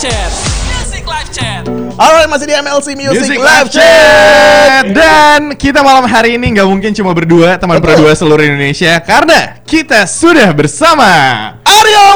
Chat. Music Live Chat. Alright, masih di MLC Music Live Chat. Chat. Dan kita malam hari ini nggak mungkin cuma berdua, teman berdua seluruh Indonesia, karena kita sudah bersama Aryo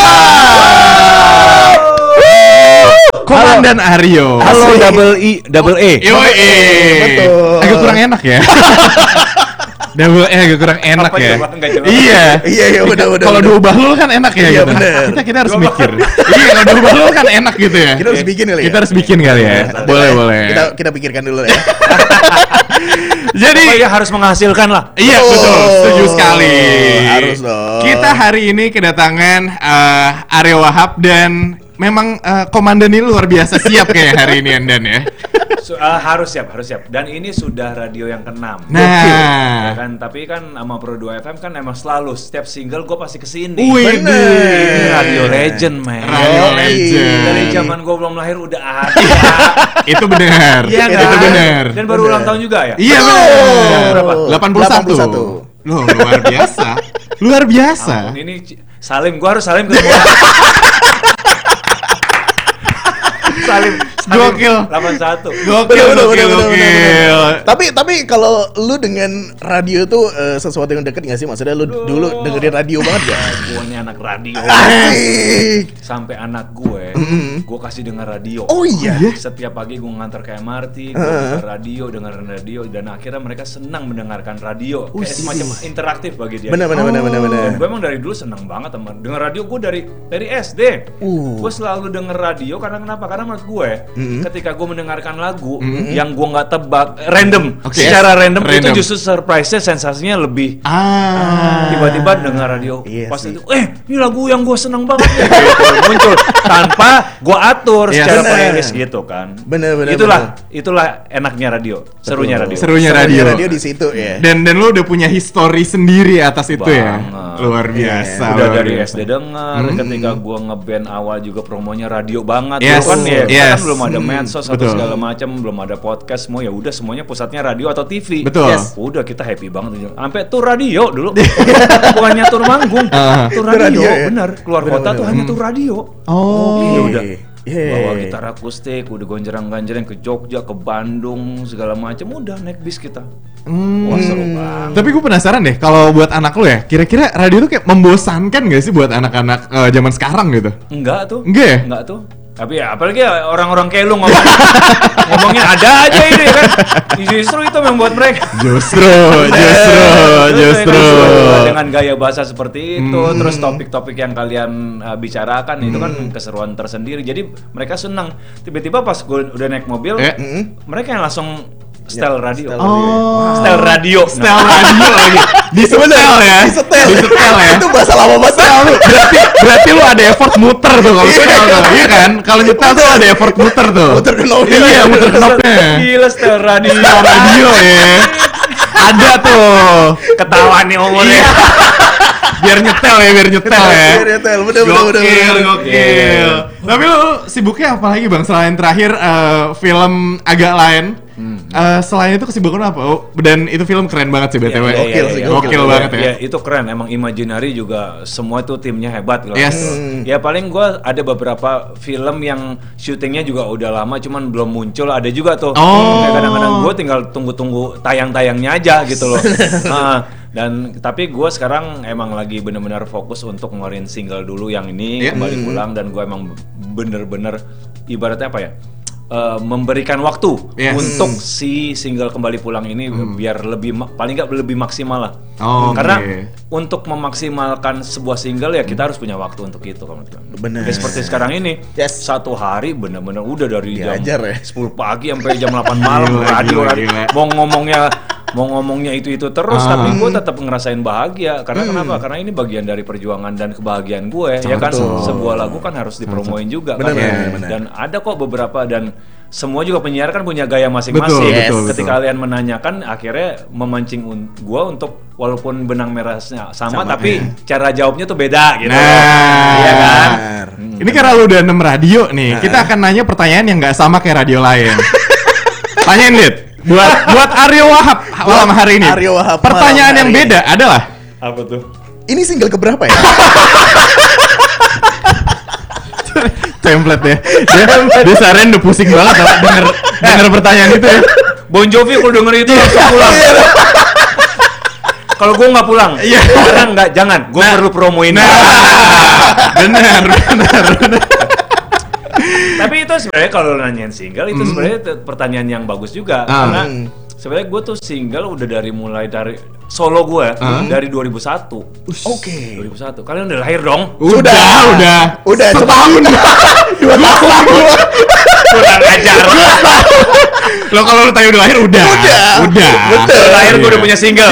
Wahab. Komandan Aryo. Halo, double E. Yoi. Betul. Agak kurang enak ya. Double E agak kurang enak Apa ya. coba? Nggak jelas. Iya. Iya, udah. Kalau dua bahlul kan enak ya. Iya, gitu. bener. Kita harus mikir. Iya, kalau dua bahlul kan enak gitu ya. Kita harus bikin kali ya. Kita harus bikin kali ya. Boleh. Kita pikirkan dulu ya. Jadi Pokoknya harus menghasilkan lah. iya Oh, betul, setuju sekali. harus dong. Kita hari ini kedatangan Aryo Wahab dan memang komandan ini luar biasa siap kayak hari ini Andan ya. Harus siap. Dan ini sudah radio yang ke-6. Nah. Ya kan, tapi kan sama Pro 2 FM kan emang selalu setiap single gue pasti kesini. Wih, Ini radio legend, man. Radio Yoi. legend. Dari zaman gue belum lahir udah ada. Itu benar. Iya kan? Itu benar. Dan baru ulang tahun juga ya? Iya Betul. benar. Berapa? 81. Loh, luar biasa. Luar biasa. Ampun, ini Salim, gue harus Salim ketemu. Salim. Gokil. 81. Gokil. Bener. Tapi kalau lu dengan radio tuh sesuatu yang deket nggak sih? Maksudnya lu dulu dengerin radio banget gak? Gue ini anak radio. Asik. Sampai anak gue kasih denger radio. Oh iya. Setiap pagi gue nganter ke MRT, gue dengerin radio, dan akhirnya mereka senang mendengarkan radio. Kayak semacam interaktif bagi dia. Bener. Dan gue emang dari dulu senang banget teman. Denger radio gue dari SD. Gue selalu denger radio karena kenapa? Karena menurut gue ketika gue mendengarkan lagu yang gue nggak tebak, random, secara random itu justru surprise-nya, sensasinya lebih. Tiba-tiba dengar radio, Iya pas sih. itu, ini lagu yang gue seneng banget nih. Gitu, muncul tanpa gue atur secara Bener. playlist gitu kan. Bener. Itulah enaknya radio, serunya radio. Serunya radio. Radio di situ ya. Dan lu udah punya history sendiri atas itu ya. Banget. Luar biasa. Udah luar dari biasa. SD denger, ketika gue ngeband awal juga promonya radio banget. Yes. Dulu kan ya, kita Yes. kan belum ada medsos atau Betul. segala macam, belum ada podcast, semuanya pusatnya radio atau TV. Betul. Yes. Udah kita happy banget. Sampai tur radio dulu. Bukannya tur manggung, tur radio, radio ya? bener. Keluar kota tuh hanya tur radio. Oh. Iya udah. Iya. Bawa gitar akustik, udah gonjerang-ganjreng ke Jogja, ke Bandung, segala macam, udah naik bis kita. Wah seru banget. Tapi gue penasaran deh, kalau buat anak lu ya, kira-kira radio tuh kayak membosankan gak sih buat anak-anak zaman sekarang gitu? Enggak tuh. Enggak ya? Enggak tuh. Tapi ya apalagi ya orang-orang kayak lu ngomongnya ada aja ini kan. Justru itu yang membuat mereka. Justru. Dengan gaya bahasa seperti itu, terus topik-topik yang kalian bicarakan itu kan keseruan tersendiri. Jadi mereka senang. Tiba-tiba pas gue udah naik mobil, mereka yang langsung setel radio. Setel radio. Setel radio lagi. Disetel ya. Disetel ya. Itu bahasa lama banget. Berarti lu ada effort muter tuh kalau setel tuh. Iya kan? Kalau nyetel tuh ada effort muter tuh. Muter knopnya. Iya, muter knopnya. Gila setel radio. Setel radio ya. Ada tuh. Ketawa nih omongnya. Biar nyetel ya. Bener. Gokil. Tapi lu sibuknya apa lagi Bang? Selain terakhir film agak lain. Selain itu kesibukan apa? Oh, dan itu film keren banget sih BTW. Gokil banget ya. Iya, itu keren. Emang Imaginary juga semua itu timnya hebat loh. Yes. Ya paling gue ada beberapa film yang syutingnya juga udah lama cuman belum muncul. Ada juga tuh. Kayak kadang-kadang gue tinggal tunggu tayang-tayangnya aja gitu loh. Dan tapi gue sekarang emang lagi bener-bener fokus untuk ngeluarin single dulu yang ini kembali pulang, dan gue emang bener-bener ibaratnya apa ya? Memberikan waktu untuk si single kembali pulang ini biar paling nggak lebih maksimal lah. Karena untuk memaksimalkan sebuah single ya kita harus punya waktu untuk itu. Bener. Ya, seperti sekarang ini, satu hari bener-bener udah dari jam 10 pagi sampai jam 8 malam radio. Mau ngomongnya itu terus, tapi gue tetap ngerasain bahagia. Karena kenapa? Karena ini bagian dari perjuangan dan kebahagiaan gue. Ya kan, sebuah lagu kan harus dipromoin juga kan. Dan ada kok beberapa, dan semua juga penyiar kan punya gaya masing-masing. Ketika kalian menanyakan, akhirnya memancing gue untuk walaupun benang merahnya sama tapi cara jawabnya tuh beda gitu. Iya kan? Ini karena lu udah 6 radio nih, kita akan nanya pertanyaan yang nggak sama kayak radio lain. Tanyain Dit. Buat Aryo Wahab malam hari ini. Aryo Wahab pertanyaan yang beda adalah Apa tuh? Ini single keberapa ya? template ya. Dia seharian udah pusing banget denger pertanyaan itu ya. Bon Jovi kalau denger itu langsung pulang. Kalau gue nggak pulang, sekarang nggak, jangan. Gue perlu promoin. Benar. Tapi itu sebenarnya kalau nanyain single itu sebenarnya pertanyaan yang bagus juga karena sebenarnya gue tuh single udah mulai dari solo gue dari 2001. Oke. 2001. Kalian udah lahir dong? Udah. Setahun. 2 tahun. Kurang ajar. Lo kalau lu tanya udah lahir udah. Betul. Lahir gue udah punya single.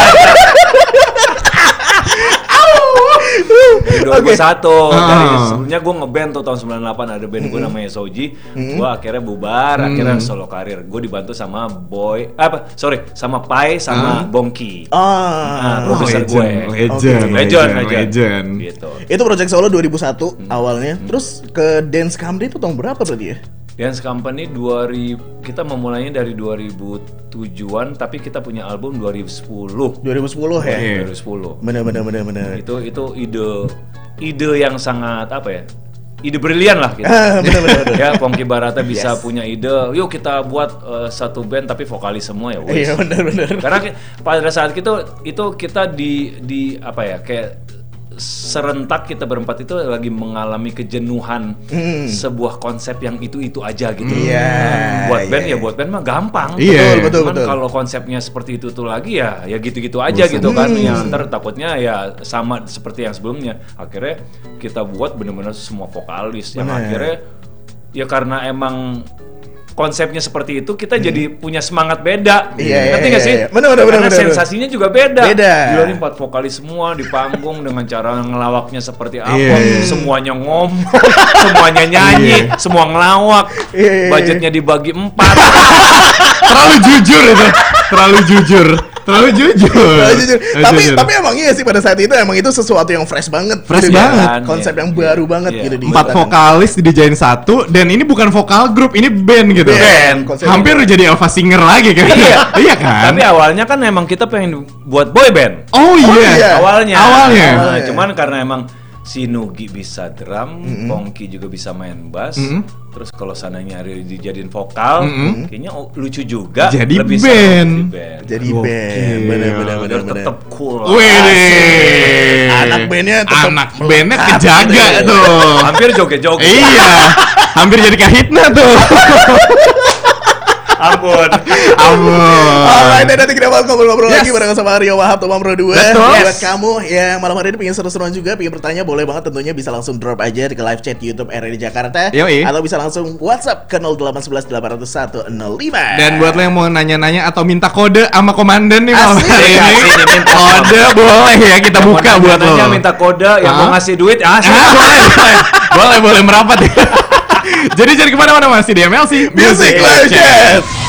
2001 dari sebelumnya gue ngeband tuh tahun 98 ada band gue namanya Soji. Gue akhirnya bubar, akhirnya solo karir. Gue dibantu sama sama Pai sama Bongki. Produser gue. Legend. Gitu. Itu project solo 2001 awalnya. Terus ke Dance Company itu tahun berapa berarti ya? Dance Company kita memulainya dari 2007-an tapi kita punya album 2010 ya? 2010. Bener. Itu ide yang sangat ide brilian lah gitu. Bener. Ya, Pongki Barata bisa punya ide, yuk kita buat satu band tapi vokalis semua ya. Iya, bener. Karena pada saat itu kita di kayak serentak kita berempat itu lagi mengalami kejenuhan sebuah konsep yang itu aja gitu. Buat band mah gampang. Betul. Cuman kalau konsepnya seperti itu tuh lagi ya gitu kan. Yang ntar takutnya ya sama seperti yang sebelumnya. Akhirnya kita buat benar-benar semua vokalis yang akhirnya ya karena emang konsepnya seperti itu kita jadi punya semangat beda. Ngerti nggak sih? Bener. Karena sensasinya juga beda. Gila nih 4 vokalis semua di panggung dengan cara ngelawaknya seperti apa. Semuanya ngomong, semuanya nyanyi, semua ngelawak. Budgetnya dibagi 4. Terlalu jujur. Tapi emang iya sih pada saat itu emang itu sesuatu yang fresh banget. Konsep yang baru banget gitu. 4 vokalis dijadiin satu dan ini bukan vokal grup, ini band gitu. Hampir jadi Alpha Singer lagi kan. Iya kan? Tapi awalnya kan emang kita pengen buat boy band. Oh iya. Awalnya. Nah, cuman karena emang si Nugi bisa drum, Pongki juga bisa main bass. Terus kalau sananya dijadiin vokal, kayaknya lucu juga. Jadi lebih band. Jadi band. Bener. Tetap cool. Wih. Anak bandnya kejaga tuh. Hampir joget-joget. Iya. Hampir jadi Kahitna tuh. Ampun. Alright, dan nanti kita bakal ngobrol-ngobrol lagi bareng sama Rio Wahab, Tomam Pro 2. Buat kamu yang malam hari ini pengen seru-seruan juga, pengen bertanya, boleh banget tentunya bisa langsung drop aja di live chat YouTube RRI Jakarta. Atau bisa langsung WhatsApp ke 0811 801 105. Dan buat lo yang mau nanya-nanya atau minta kode sama komandan nih malam hari ini, kode boleh ya kita buka buat lo. Minta kode, yang mau ngasih duit, boleh merapat ya. Jadi jangan kemana-mana, masih di MLC Music Live Chat.